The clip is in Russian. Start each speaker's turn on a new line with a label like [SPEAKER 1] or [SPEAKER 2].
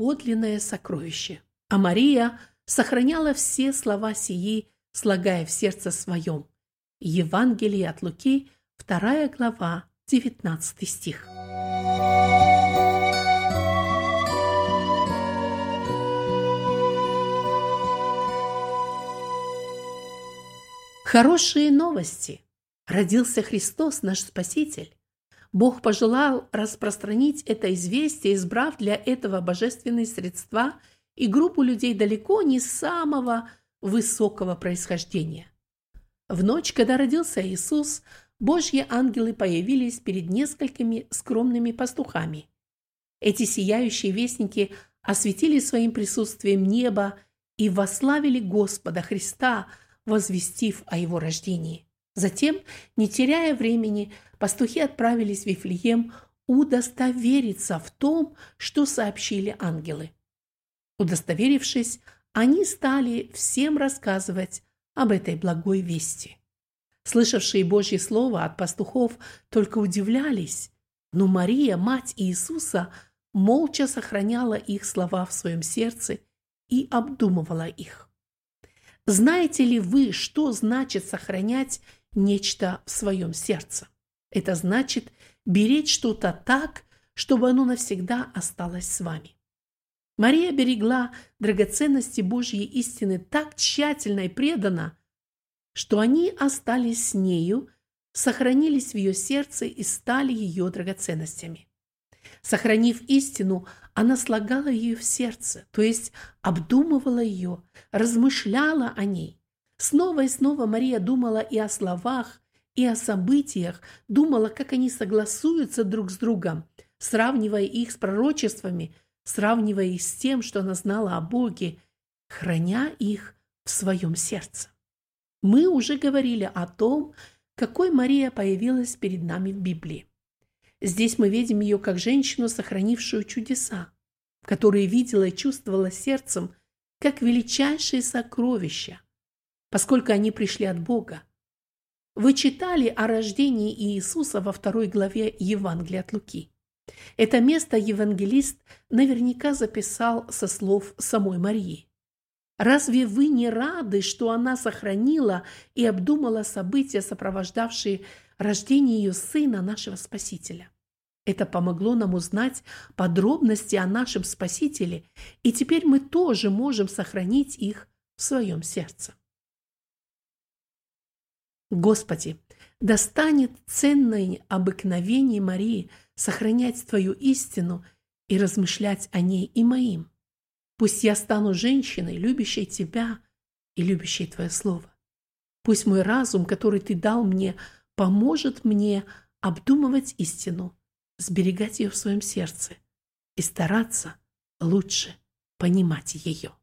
[SPEAKER 1] подлинное сокровище. А Мария сохраняла все слова сии, слагая в сердце своем. Евангелие от Луки, 2 глава, 19 стих. Хорошие новости! Родился Христос, наш Спаситель. Бог пожелал распространить это известие, избрав для этого божественные средства и группу людей далеко не самого высокого происхождения. В ночь, когда родился Иисус, Божьи ангелы появились перед несколькими скромными пастухами. Эти сияющие вестники осветили своим присутствием небо и восславили Господа Христа, возвестив о его рождении. Затем, не теряя времени, пастухи отправились в Вифлеем удостовериться в том, что сообщили ангелы. Удостоверившись, они стали всем рассказывать об этой благой вести. Слышавшие Божье слово от пастухов только удивлялись, но Мария, мать Иисуса, молча сохраняла их слова в своем сердце и обдумывала их. Знаете ли вы, что значит сохранять нечто в своем сердце? Это значит беречь что-то так, чтобы оно навсегда осталось с вами. Мария берегла драгоценности Божьей истины так тщательно и преданно, что они остались с нею, сохранились в ее сердце и стали ее драгоценностями. Сохранив истину, она слагала ее в сердце, то есть обдумывала ее, размышляла о ней. Снова и снова Мария думала и о словах, и о событиях, думала, как они согласуются друг с другом, сравнивая их с пророчествами, сравнивая их с тем, что она знала о Боге, храня их в своем сердце. Мы уже говорили о том, какой Мария появилась перед нами в Библии. Здесь мы видим ее как женщину, сохранившую чудеса, которые видела и чувствовала сердцем как величайшие сокровища, поскольку они пришли от Бога. Вы читали о рождении Иисуса во 2 главе Евангелия от Луки. Это место евангелист наверняка записал со слов самой Марии. Разве вы не рады, что она сохранила и обдумала события, сопровождавшие рождение ее сына, нашего Спасителя? Это помогло нам узнать подробности о нашем Спасителе, и теперь мы тоже можем сохранить их в своем сердце. Господи, да станет ценное обыкновение Марии сохранять Твою истину и размышлять о ней и моим. Пусть я стану женщиной, любящей Тебя и любящей Твое Слово. Пусть мой разум, который Ты дал мне, поможет мне обдумывать истину, сберегать ее в своем сердце и стараться лучше понимать ее.